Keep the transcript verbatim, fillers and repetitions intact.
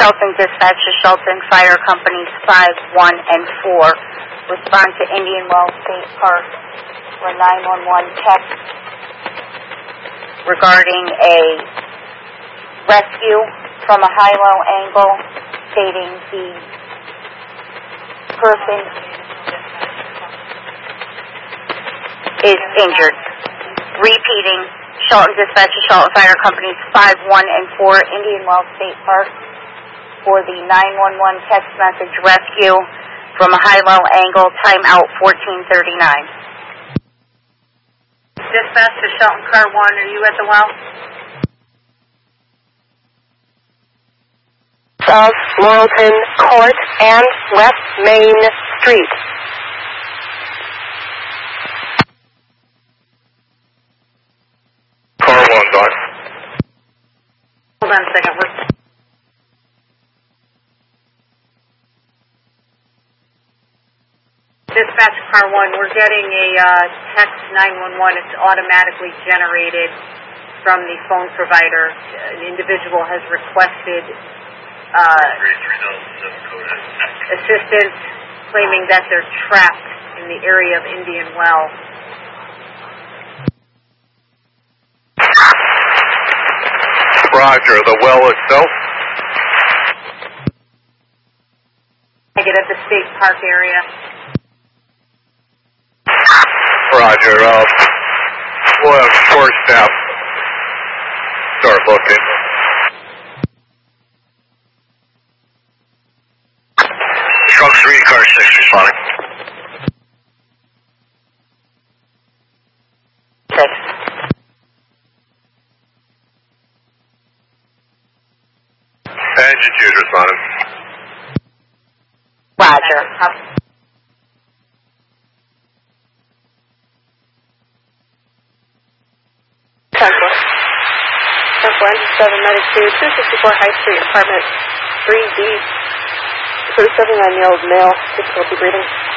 Shelton Dispatch to Shelton Fire Companies five, one, and four. Respond to Indian Wells State Park for a nine one one text regarding a rescue from a high-low angle stating the person is injured. Repeating, Shelton Dispatch to Shelton Fire Companies five, one, and four, Indian Wells State Park for the nine one one text message rescue from a high-low angle, timeout fourteen thirty-nine. Dispatch to Shelton Car one, are you at the well? Of Laurelton Court and West Main Street. Car one, Doc. Hold on a second. We're Dispatch Car one, we're getting a uh, text nine one one. It's automatically generated from the phone provider. An individual has requested uh, assistance, claiming that they're trapped in the area of Indian Well. Roger, the well itself? I get at the State Park area. Roger, uh, we'll have short staff start looking. Truck three, car six responding. Six. Engine Jude responding. Roger. Central. Central Engine seven Medic two, two sixty-four High Street, Apartment three D. thirty-seven-year-old male, difficulty breathing.